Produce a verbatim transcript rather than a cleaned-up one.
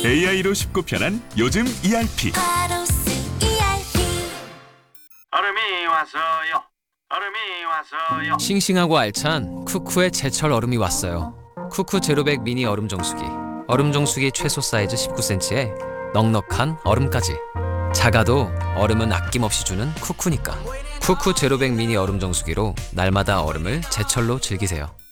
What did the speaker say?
에이아이로 쉽고 편한 요즘 이알피. 하루스 이알피. 얼음이 왔어요. 얼음이 왔어요. 싱싱하고 알찬 쿠쿠의 제철 얼음이 왔어요. 쿠쿠 제로백 미니 얼음 정수기. 얼음 정수기 최소 사이즈 십구 센티미터에 넉넉한 얼음까지. 작아도 얼음은 아낌없이 주는 쿠쿠니까. 쿠쿠 제로백 미니 얼음 정수기로 날마다 얼음을 제철로 즐기세요.